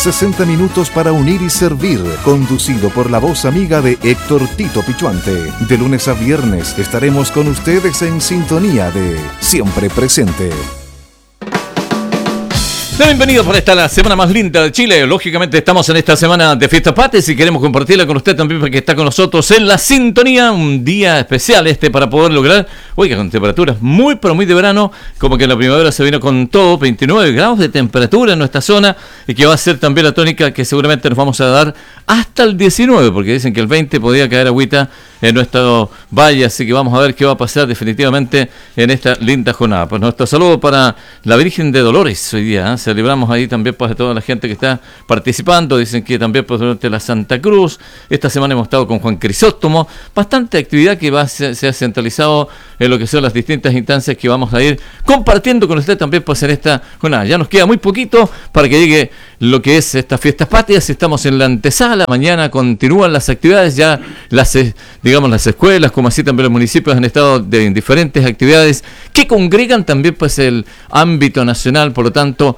60 minutos para unir y servir, conducido por la voz amiga de Héctor Tito Pichuante. De lunes a viernes estaremos con ustedes en sintonía de Siempre Presente. Bienvenidos por esta la semana más linda de Chile. Lógicamente estamos en esta semana de Fiestas Patrias y queremos compartirla con usted también porque está con nosotros en la sintonía. Un día especial para poder lograr, oiga, con temperaturas muy pero muy de verano, como que en la primavera se vino con todo, 29 grados de temperatura en nuestra zona y que va a ser también la tónica que seguramente nos vamos a dar hasta el 19, porque dicen que el 20 podía caer agüita en nuestro valle, así que vamos a ver qué va a pasar definitivamente en esta linda jornada. Pues nuestro saludo para la Virgen de Dolores hoy día, celebramos ahí también pues a toda la gente que está participando, dicen que también pues durante la Santa Cruz, esta semana hemos estado con Juan Crisóstomo, bastante actividad que se ha centralizado en lo que son las distintas instancias que vamos a ir compartiendo con usted también pues en esta jornada. Ya nos queda muy poquito para que llegue lo que es estas Fiestas Patrias, estamos en la antesala, mañana continúan las actividades, ya las escuelas, como así también los municipios han estado en diferentes actividades que congregan también pues el ámbito nacional, por lo tanto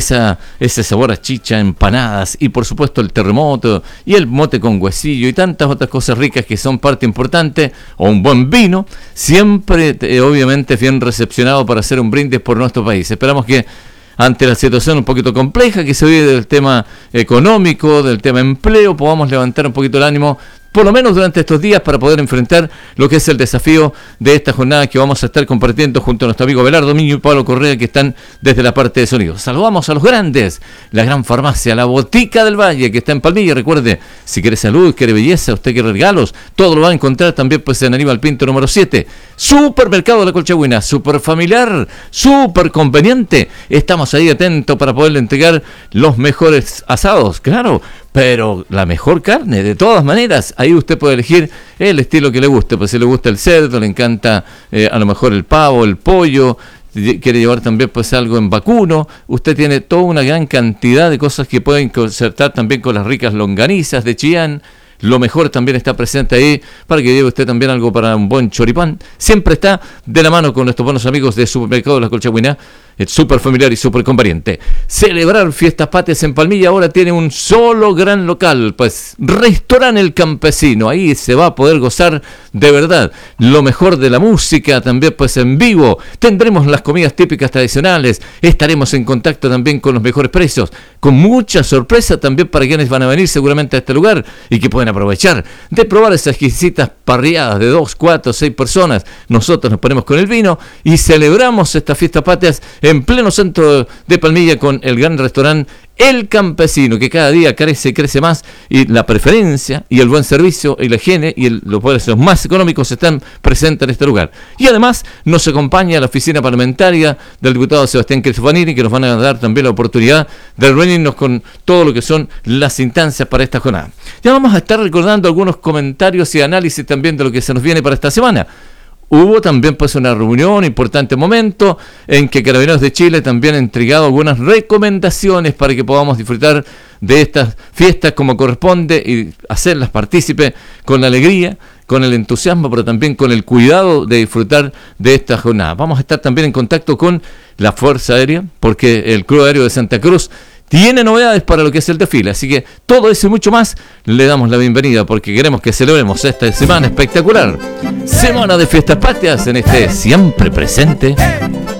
ese sabor a chicha, empanadas y por supuesto el terremoto y el mote con huesillo y tantas otras cosas ricas que son parte importante, o un buen vino, siempre obviamente bien recepcionado para hacer un brindis por nuestro país. Esperamos que ante la situación un poquito compleja que se vive del tema económico, del tema empleo, podamos levantar un poquito el ánimo, por lo menos durante estos días, para poder enfrentar lo que es el desafío de esta jornada que vamos a estar compartiendo junto a nuestro amigo Belardo Miño y Pablo Correa, que están desde la parte de sonido. Saludamos a los grandes, la gran farmacia, la Botica del Valle, que está en Palmilla. Recuerde, si quiere salud, quiere belleza, usted quiere regalos, todo lo va a encontrar también pues en Aníbal Pinto número 7. Supermercado de la Colchagüina, súper familiar, súper conveniente. Estamos ahí atentos para poderle entregar los mejores asados, claro, pero la mejor carne, de todas maneras. Ahí usted puede elegir el estilo que le guste, pues si le gusta el cerdo, le encanta a lo mejor el pavo, el pollo, quiere llevar también pues algo en vacuno, usted tiene toda una gran cantidad de cosas que pueden concertar también con las ricas longanizas de Chillán. Lo mejor también está presente ahí para que lleve usted también algo para un buen choripán. Siempre está de la mano con nuestros buenos amigos de Supermercado de la Colchagüina, súper familiar y súper conveniente. Celebrar Fiestas Patrias en Palmilla ahora tiene un solo gran local, pues Restaurante El Campesino. Ahí se va a poder gozar de verdad lo mejor de la música, también pues en vivo. Tendremos las comidas típicas tradicionales, estaremos en contacto también con los mejores precios, con mucha sorpresa también para quienes van a venir seguramente a este lugar y que pueden aprovechar de probar esas exquisitas parrilladas de 2, 4, 6 personas. Nosotros nos ponemos con el vino y celebramos estas Fiestas Patrias en pleno centro de Palmilla con el gran restaurante El Campesino, que cada día crece más, y la preferencia y el buen servicio y la higiene y los precios más económicos están presentes en este lugar. Y además nos acompaña la oficina parlamentaria del diputado Sebastián Cristofanini, que nos van a dar también la oportunidad de reunirnos con todo lo que son las instancias para esta jornada. Ya vamos a estar recordando algunos comentarios y análisis también de lo que se nos viene para esta semana. Hubo también pues una reunión, importante momento, en que Carabineros de Chile también ha entregado algunas recomendaciones para que podamos disfrutar de estas fiestas como corresponde y hacerlas partícipe con la alegría, con el entusiasmo, pero también con el cuidado de disfrutar de esta jornada. Vamos a estar también en contacto con la Fuerza Aérea, porque el Club Aéreo de Santa Cruz tiene novedades para lo que es el desfile, así que todo eso y mucho más le damos la bienvenida porque queremos que celebremos esta semana espectacular, semana de Fiestas Patrias en este Siempre Presente.